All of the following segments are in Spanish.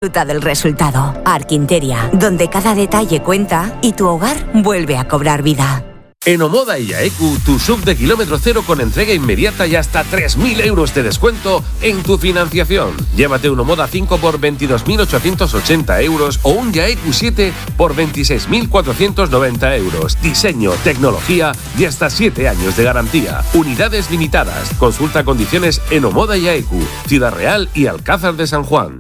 disfruta del resultado. Arquinteria, donde cada detalle cuenta y tu hogar vuelve a cobrar vida. En Omoda y Aecu, tu SUV de kilómetro cero con entrega inmediata y hasta 3.000 euros de descuento en tu financiación. Llévate un Omoda 5 por 22.880 euros o un Aecu 7 por 26.490 euros. Diseño, tecnología y hasta 7 años de garantía. Unidades limitadas. Consulta condiciones en Omoda y Aecu, Ciudad Real y Alcázar de San Juan.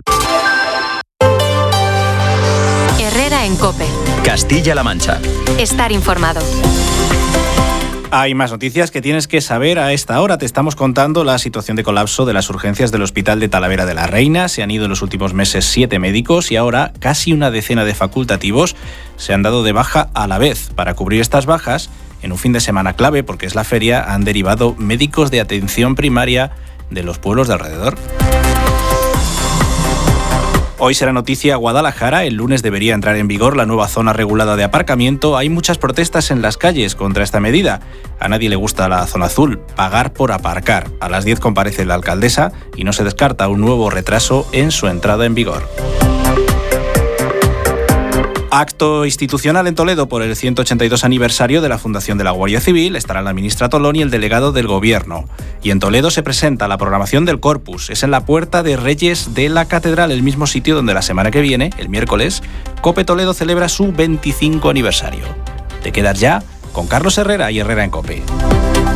Herrera en COPE. Castilla-La Mancha. Estar informado. Hay más noticias que tienes que saber a esta hora. Te estamos contando la situación de colapso de las urgencias del Hospital de Talavera de la Reina. Se han ido en los últimos meses 7 médicos y ahora casi una decena de facultativos se han dado de baja a la vez. Para cubrir estas bajas, en un fin de semana clave, porque es la feria, han derivado médicos de atención primaria de los pueblos de alrededor. Hoy será noticia Guadalajara, el lunes debería entrar en vigor la nueva zona regulada de aparcamiento. Hay muchas protestas en las calles contra esta medida. A nadie le gusta la zona azul, pagar por aparcar. A las 10 comparece la alcaldesa y no se descarta un nuevo retraso en su entrada en vigor. Acto institucional en Toledo por el 182 aniversario de la fundación de la Guardia Civil. Estarán la ministra Tolón y el delegado del Gobierno. Y en Toledo se presenta la programación del Corpus. Es en la Puerta de Reyes de la Catedral, el mismo sitio donde la semana que viene, el miércoles, COPE Toledo celebra su 25 aniversario. Te quedas ya con Carlos Herrera y Herrera en COPE.